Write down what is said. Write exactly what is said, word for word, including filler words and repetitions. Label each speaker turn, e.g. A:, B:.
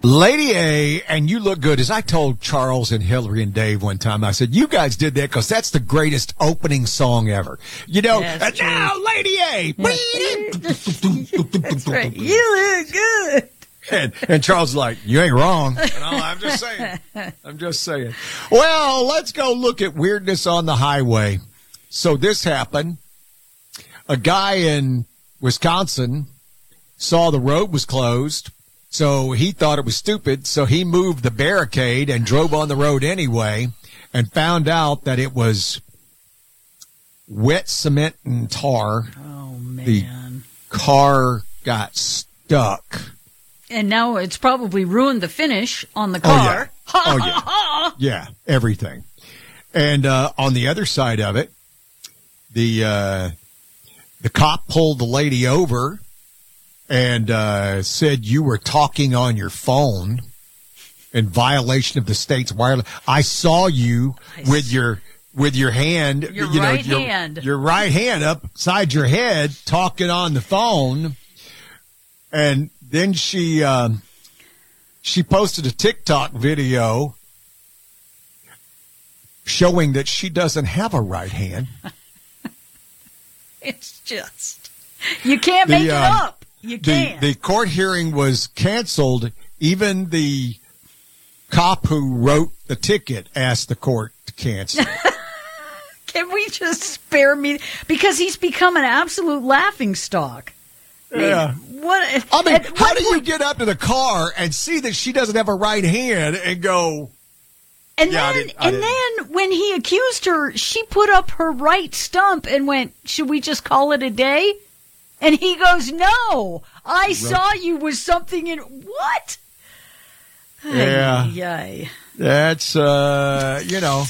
A: Lady A, and you look good. As I told Charles and Hillary and Dave one time, I said, you guys did that because that's the greatest opening song ever. You know,
B: Yes,
A: and now, Lady A.
B: That's right. You look good.
A: And, and Charles is like, you ain't wrong. And I'm, I'm just saying. I'm just saying. Well, let's go look at weirdness on the highway. So this happened. A guy in Wisconsin saw the road was closed. So he thought it was stupid, so he moved the barricade and drove on the road anyway and found out that it was wet cement and tar.
B: Oh, man.
A: The car got stuck.
B: And now it's probably ruined the finish on the
A: Oh,
B: car.
A: yeah. Oh, yeah. Yeah, everything. And uh, on the other side of it, the uh, the cop pulled the lady over and uh, said you were talking on your phone in violation of the state's wireless. I saw you with your with your hand,
B: Your
A: you know,
B: right
A: your,
B: hand.
A: your right hand upside your head, talking on the phone. And then she um, she posted a TikTok video showing that she doesn't have a right hand.
B: It's just, you can't
A: The,
B: make it
A: um,
B: up. You
A: The,
B: can't.
A: the court hearing was canceled. Even the cop who wrote the ticket asked the court to cancel it.
B: Can we just spare me? Because he's become an absolute laughing stock. I mean,
A: Yeah.
B: What?
A: I mean,
B: at
A: how
B: what
A: do you
B: point-
A: get up to the car and see that she doesn't have a right hand and go,
B: And
A: Yeah, I
B: then,
A: didn't- I
B: and then when he accused her, she put up her right stump and went, "Should we just call it a day?" And he goes, "No, I saw you with something in what?"
A: Yeah.
B: Ay, ay.
A: that's, uh, you know.